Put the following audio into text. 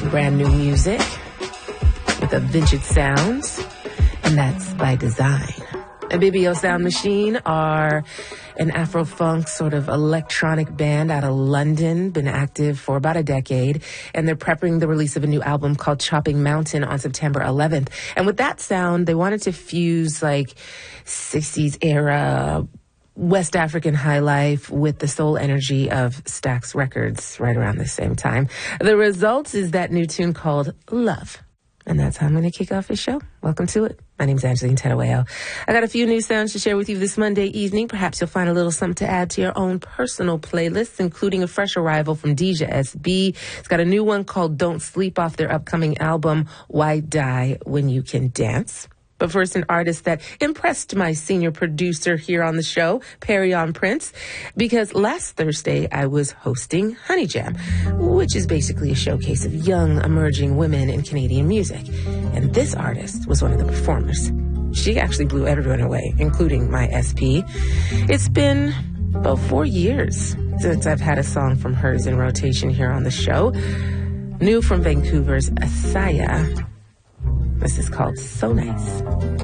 brand new music with a vintage sounds, and that's by design. Ibibio Sound Machine are an Afro-funk sort of electronic band out of London, been active for about a decade, and they're prepping the release of a new album called Chopping Mountain on September 11th. And with that sound, they wanted to fuse like 60s era West African high life with the soul energy of Stax Records right around the same time. The result is that new tune called Love. And that's how I'm going to kick off the show. Welcome to it. My name's Angeline Terueo. I got a few new sounds to share with you this Monday evening. Perhaps you'll find a little something to add to your own personal playlists, including a fresh arrival from Deja SB. It's got a new one called Don't Sleep off their upcoming album, Why Die When You Can Dance. But first, an artist that impressed my senior producer here on the show, Perrion Prince, because last Thursday I was hosting Honey Jam, which is basically a showcase of young, emerging women in Canadian music. And this artist was one of the performers. She actually blew everyone away, including my SP. It's been about 4 years since I've had a song from hers in rotation here on the show. New from Vancouver's Asaya. This is called So Nice.